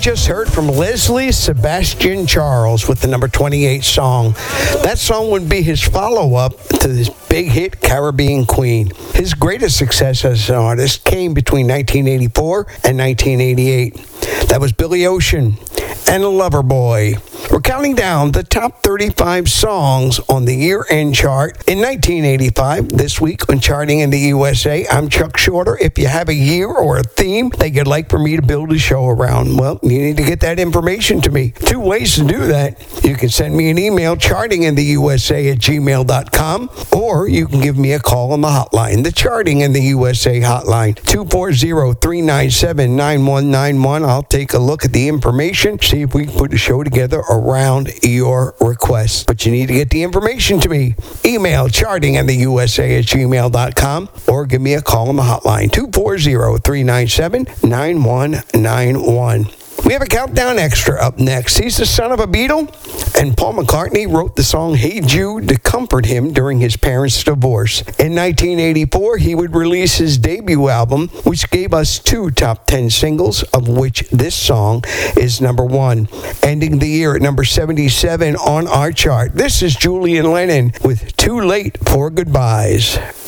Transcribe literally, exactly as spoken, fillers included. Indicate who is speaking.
Speaker 1: just heard from Leslie Sebastian Charles with the number twenty-eight song. That song would be his follow-up to this big hit, Caribbean Queen. His greatest success as an artist came between nineteen eighty-four and nineteen eighty-eight. That was Billy Ocean and Loverboy. We're counting down the top thirty-five songs on the year-end chart in nineteen eighty-five. This week on Charting in the U S A, I'm Chuck Shorter. If you have a year or a theme that you'd like for me to build a show around, well, you need to get that information to me. Two ways to do that. You can send me an email, chartingintheusa at gmail dot com, or you can give me a call on the hotline, the Charting in the U S A hotline, two four zero, three nine seven, nine one nine one. I'll take a look at the information, see if we can put a show together around your requests. But you need to get the information to me. Email chartingintheusa at gmail dot com or give me a call on the hotline, two four zero, three nine seven, nine one nine one. We have a countdown extra up next. He's the son of a Beatle, and Paul McCartney wrote the song Hey Jude to comfort him during his parents' divorce. In nineteen eighty-four, he would release his debut album, which gave us two top ten singles, of which this song is number one, ending the year at number seventy-seven on our chart. This is Julian Lennon with Too Late for Goodbyes.